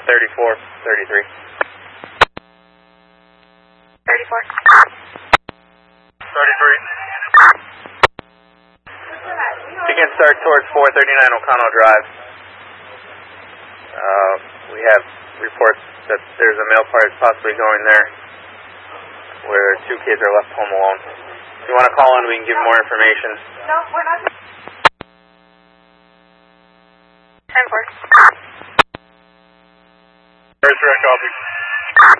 3433. 34. 33. Begin start towards 439 O'Connell Drive. We have reports that there's a mail party possibly going there where 2 kids are left home alone. If you want to call in, we can give more information. No, we're not. 10-4. First direct copy.